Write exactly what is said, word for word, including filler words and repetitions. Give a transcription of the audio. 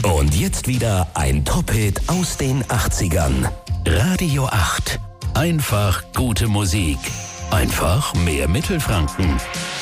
Und jetzt wieder ein Top-Hit aus den achtzigern. Radio acht. Einfach gute Musik. Einfach mehr Mittelfranken.